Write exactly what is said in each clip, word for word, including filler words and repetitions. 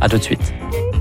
À tout de suite.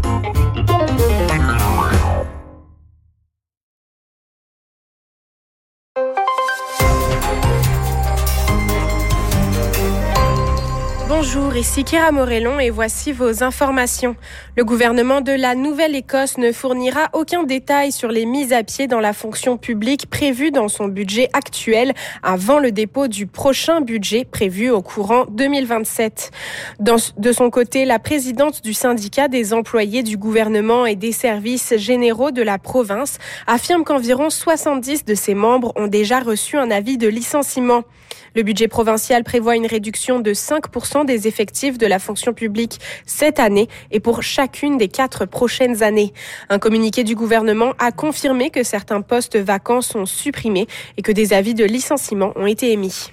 Bonjour, ici Kira Morellon et voici vos informations. Le gouvernement de la Nouvelle-Écosse ne fournira aucun détail sur les mises à pied dans la fonction publique prévues dans son budget actuel avant le dépôt du prochain budget prévu au courant deux mille vingt-sept. Dans, de son côté, la présidente du syndicat des employés du gouvernement et des services généraux de la province affirme qu'environ soixante-dix de ses membres ont déjà reçu un avis de licenciement. Le budget provincial prévoit une réduction de cinq pour cent des effectifs de la fonction publique cette année et pour chacune des quatre prochaines années. Un communiqué du gouvernement a confirmé que certains postes vacants sont supprimés et que des avis de licenciement ont été émis.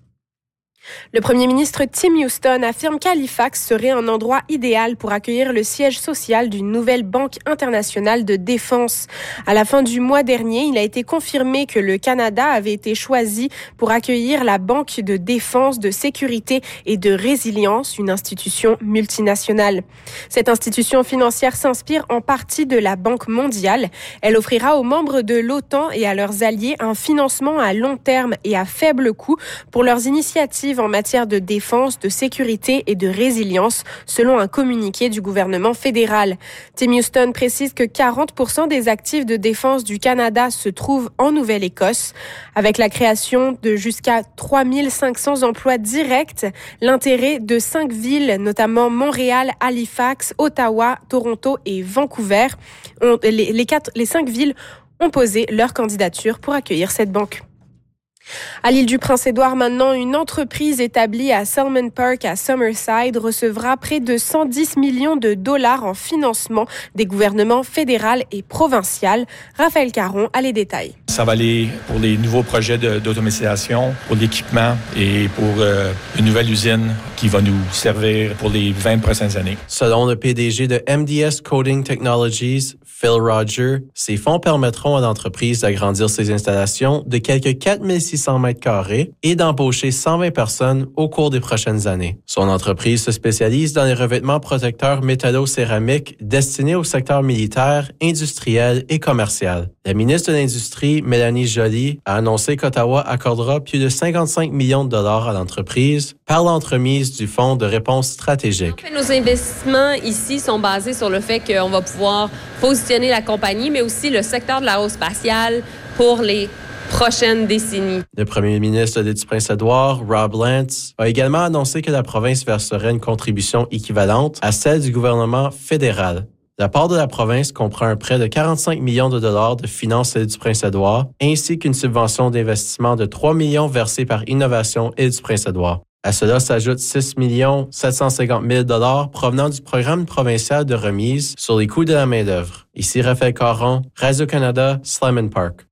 Le Premier ministre Tim Houston affirme qu'Halifax serait un endroit idéal pour accueillir le siège social d'une nouvelle banque internationale de défense. À la fin du mois dernier, il a été confirmé que le Canada avait été choisi pour accueillir la Banque de défense, de sécurité et de résilience, une institution multinationale. Cette institution financière s'inspire en partie de la Banque mondiale. Elle offrira aux membres de l'OTAN et à leurs alliés un financement à long terme et à faible coût pour leurs initiatives en matière de défense, de sécurité et de résilience, selon un communiqué du gouvernement fédéral. Tim Houston précise que quarante pour cent des actifs de défense du Canada se trouvent en Nouvelle-Écosse. Avec la création de jusqu'à trois mille cinq cents emplois directs, l'intérêt de cinq villes, notamment Montréal, Halifax, Ottawa, Toronto et Vancouver, ont, les, les, quatre, les cinq villes ont posé leur candidature pour accueillir cette banque. À l'île du Prince-Édouard, maintenant, une entreprise établie à Salmon Park à Summerside recevra près de cent dix millions de dollars en financement des gouvernements fédéral et provincial. Raphaël Caron a les détails. Ça va aller pour les nouveaux projets de, d'automatisation, pour l'équipement et pour euh, une nouvelle usine qui va nous servir pour les vingt prochaines années. Selon le P D G de M D S Coding Technologies, Phil Roger, ces fonds permettront à l'entreprise d'agrandir ses installations de quelques quatre mille six cents mètres carrés et d'embaucher cent vingt personnes au cours des prochaines années. Son entreprise se spécialise dans les revêtements protecteurs métallo-céramiques destinés au secteur militaire, industriel et commercial. La ministre de l'Industrie, Mélanie Joly, a annoncé qu'Ottawa accordera plus de cinquante-cinq millions de dollars à l'entreprise par l'entremise du Fonds de réponse stratégique. En fait, nos investissements ici sont basés sur le fait qu'on va pouvoir positionner la compagnie, mais aussi le secteur de l'aérospatiale pour les prochaines décennies. Le premier ministre de l'île du Prince-Édouard, Rob Lance, a également annoncé que la province verserait une contribution équivalente à celle du gouvernement fédéral. La part de la province comprend un prêt de quarante-cinq millions de dollars de finances à l'île du Prince-Édouard, ainsi qu'une subvention d'investissement de trois millions versée par Innovation île du Prince-Édouard. À cela s'ajoutent six millions sept cent cinquante mille dollars provenant du programme provincial de remise sur les coûts de la main-d'œuvre. Ici Raphaël Caron, Radio-Canada, Salmon Park.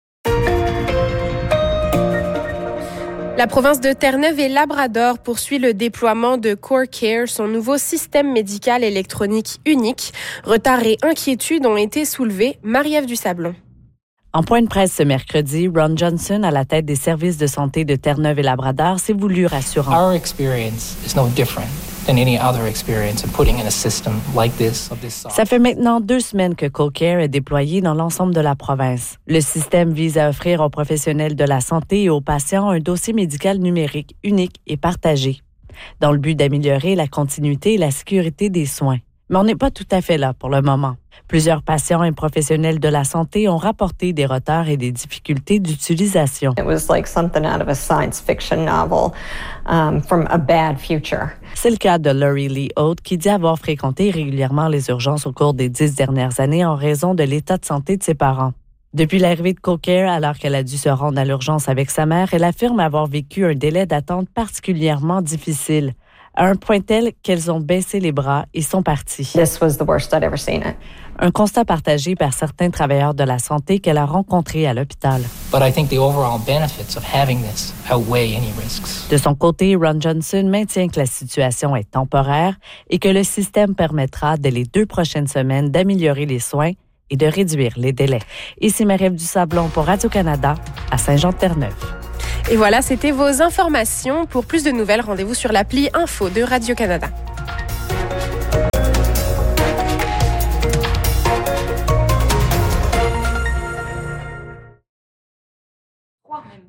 La province de Terre-Neuve et Labrador poursuit le déploiement de CoreCare, son nouveau système médical électronique unique. Retard et inquiétudes ont été soulevés. Marie-Ève Dusablon. En point de presse ce mercredi, Ron Johnson, à la tête des services de santé de Terre-Neuve et Labrador, s'est voulu rassurant. Our experience is no different than any other experience in putting in a system like this of this size. Ça fait maintenant deux semaines que CoreCare est déployé dans l'ensemble de la province. Le système vise à offrir aux professionnels de la santé et aux patients un dossier médical numérique unique et partagé, dans le but d'améliorer la continuité et la sécurité des soins. Mais on n'est pas tout à fait là pour le moment. Plusieurs patients et professionnels de la santé ont rapporté des retards et des difficultés d'utilisation. It was like something out of a science fiction novel um, from a bad future. C'est le cas de Laurie Lee Haute, qui dit avoir fréquenté régulièrement les urgences au cours des dix dernières années en raison de l'état de santé de ses parents. Depuis l'arrivée de CoreCare, alors qu'elle a dû se rendre à l'urgence avec sa mère, elle affirme avoir vécu un délai d'attente particulièrement difficile, à un point tel qu'elles ont baissé les bras et sont parties. This was the worst I'd ever seen it. Un constat partagé par certains travailleurs de la santé qu'elle a rencontrés à l'hôpital. But I think the overall benefits of having this outweigh any risks. De son côté, Ron Johnson maintient que la situation est temporaire et que le système permettra, dès les deux prochaines semaines, d'améliorer les soins et de réduire les délais. Ici Marie-Ève Dusablon pour Radio-Canada à Saint-Jean-de-Terre-Neuve. Et voilà, c'était vos informations. Pour plus de nouvelles, rendez-vous sur l'appli Info de Radio-Canada.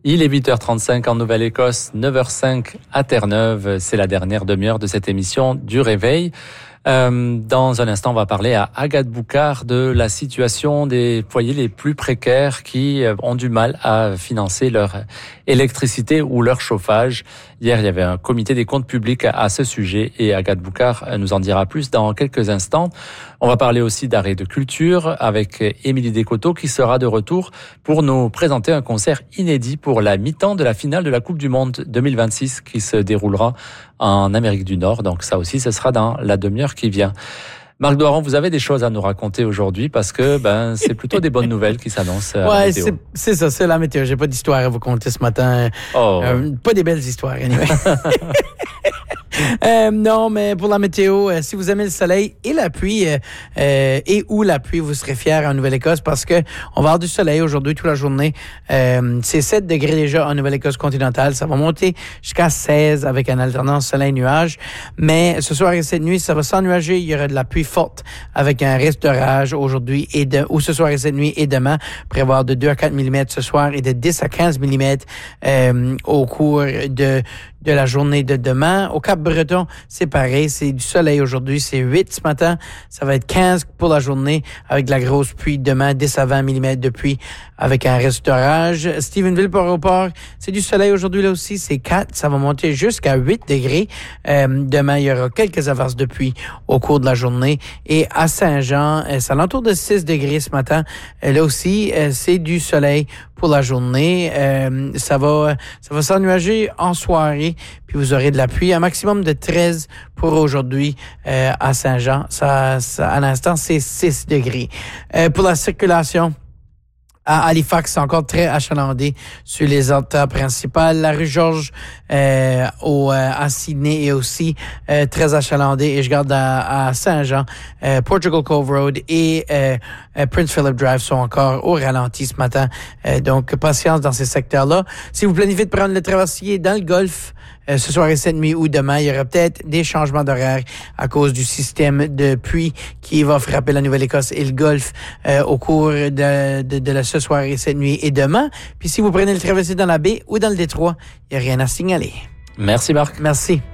Il est huit heures trente-cinq en Nouvelle-Écosse, neuf heures cinq à Terre-Neuve. C'est la dernière demi-heure de cette émission du Réveil. Euh, dans un instant, on va parler à Agathe Boucard de la situation des foyers les plus précaires qui ont du mal à financer leur électricité ou leur chauffage. Hier, il y avait un comité des comptes publics à ce sujet et Agathe Boucard nous en dira plus dans quelques instants. On va parler aussi d'arrêt de culture avec Émilie Descoteaux qui sera de retour pour nous présenter un concert inédit pour la mi-temps de la finale de la Coupe du Monde deux mille vingt-six qui se déroulera en Amérique du Nord. Donc ça aussi, ce sera dans la demi-heure qui vient. Marc Doiron, vous avez des choses à nous raconter aujourd'hui parce que ben c'est plutôt des bonnes nouvelles qui s'annoncent. À ouais, la météo. c'est, c'est ça, c'est la météo. J'ai pas d'histoire à vous conter ce matin. Oh. Euh, pas des belles histoires, anyway. Euh, non, mais pour la météo, euh, si vous aimez le soleil et la pluie, euh, euh, et ou la pluie, vous serez fiers en Nouvelle-Écosse parce que on va avoir du soleil aujourd'hui toute la journée. Euh, c'est sept degrés déjà en Nouvelle-Écosse continentale. Ça va monter jusqu'à seize avec une alternance soleil-nuage. Mais ce soir et cette nuit, ça va s'ennuager. Il y aura de la pluie forte avec un risque d'orage aujourd'hui et de, ou ce soir et cette nuit et demain. Prévoir de deux à quatre millimètres ce soir et de dix à quinze millimètres euh, au cours de de la journée de demain. Au Cap-Breton, c'est pareil. C'est du soleil aujourd'hui. C'est huit ce matin. Ça va être quinze pour la journée avec de la grosse pluie demain. dix à vingt millimètres de pluie avec un risque d'orage. Stephenville, Port-au-Port, c'est du soleil aujourd'hui là aussi. C'est quatre. Ça va monter jusqu'à huit degrés. Euh, demain, il y aura quelques averses de pluie au cours de la journée. Et à Saint-Jean, euh, c'est alentour de six degrés ce matin. Euh, là aussi, euh, c'est du soleil pour la journée. Euh, ça va, ça va s'ennuager en soirée. Puis vous aurez de la pluie, un maximum de treize pour aujourd'hui euh, à Saint-Jean. Ça, ça, à l'instant, c'est six degrés. Euh, pour la circulation, à Halifax, c'est encore très achalandé sur les artères principales. La rue Georges euh, au, euh, à Sydney est aussi euh, très achalandé. Et je garde à, à Saint-Jean, euh, Portugal Cove Road et euh, euh, Prince Philip Drive sont encore au ralenti ce matin. Euh, donc, patience dans ces secteurs-là. Si vous planifiez de prendre le traversier dans le Golfe, Euh, ce soir et cette nuit ou demain, il y aura peut-être des changements d'horaire à cause du système de pluie qui va frapper la Nouvelle-Écosse et le Golfe euh, au cours de, de, de la ce soir et cette nuit et demain. Puis si vous prenez le traversier dans la baie ou dans le détroit, il n'y a rien à signaler. Merci Marc. Merci.